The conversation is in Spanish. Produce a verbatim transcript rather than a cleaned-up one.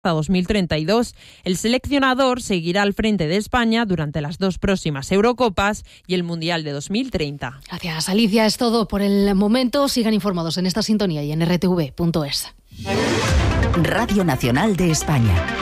dos mil treinta y dos. El seleccionador seguirá al frente de España durante las dos próximas Eurocopas y el Mundial de dos mil treinta. Gracias, Alicia. Es todo por el momento. Sigan informados en esta sintonía y en r t v punto es. Radio Nacional de España.